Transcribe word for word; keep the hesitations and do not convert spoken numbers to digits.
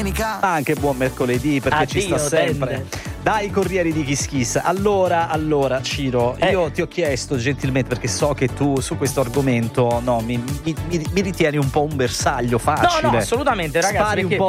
Anche buon mercoledì, perché Addio, ci sta sempre. tende. Dai Corrieri di Kiss Kiss. Allora, allora Ciro, Eh. io ti ho chiesto gentilmente, perché so che tu su questo argomento no, mi, mi, mi- mi ritieni un po' un bersaglio facile. No, no, assolutamente, ragazzi. Spari un perché po'